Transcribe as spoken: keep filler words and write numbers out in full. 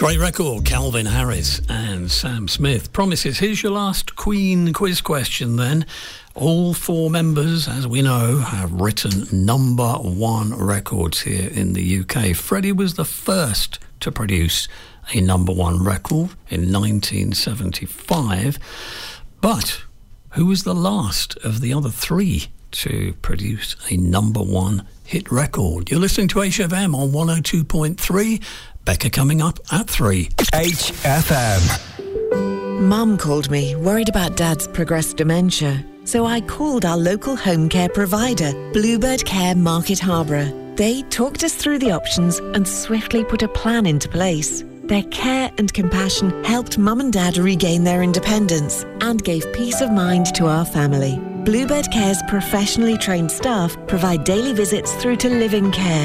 Great record, Calvin Harris and Sam Smith. Promises. Here's your last Queen quiz question then. All four members, as we know, have written number one records here in the U K. Freddie was the first to produce a number one record in nineteen seventy-five. But who was the last of the other three to produce a number one hit record? You're listening to H F M on one oh two point three. Becca coming up at three. H F M. Mum called me, worried about Dad's progressed dementia. So I called our local home care provider, Bluebird Care Market Harborough. They talked us through the options and swiftly put a plan into place. Their care and compassion helped Mum and Dad regain their independence and gave peace of mind to our family. Bluebird Care's professionally trained staff provide daily visits through to living care.